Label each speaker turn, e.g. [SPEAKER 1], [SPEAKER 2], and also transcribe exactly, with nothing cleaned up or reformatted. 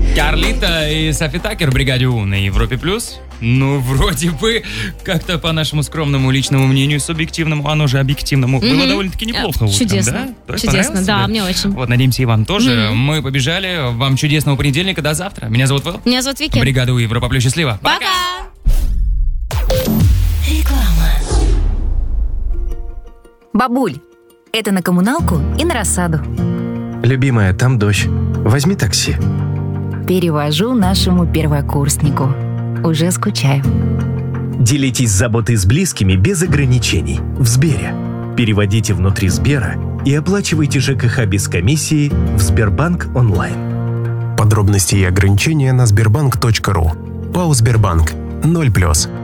[SPEAKER 1] Карлита и Софи Таккер в бригаде У на Европе плюс. Ну, вроде бы, как-то по нашему скромному личному мнению, субъективному, оно же объективному, mm-hmm. было довольно-таки неплохо. Утром,
[SPEAKER 2] чудесно.
[SPEAKER 1] Да?
[SPEAKER 2] Чудесно, да, мне очень.
[SPEAKER 1] Вот, надеемся, и вам тоже.
[SPEAKER 2] Mm-hmm.
[SPEAKER 1] Мы побежали. Вам чудесного понедельника. До завтра. Меня зовут Вэл.
[SPEAKER 2] Меня зовут Вики.
[SPEAKER 1] Бригада У, Европа плюс. Счастливо.
[SPEAKER 2] Пока!
[SPEAKER 3] Реклама. Бабуль, это на коммуналку и на рассаду.
[SPEAKER 4] Любимая, там дождь. Возьми такси.
[SPEAKER 3] Перевожу нашему первокурснику. Уже скучаю.
[SPEAKER 4] Делитесь заботой с близкими без ограничений. В Сбере. Переводите внутри Сбера и оплачивайте ЖКХ без комиссии в Сбербанк онлайн.
[SPEAKER 5] Подробности и ограничения на сбербанк точка ру. ПАО «Сбербанк». ноль плюс.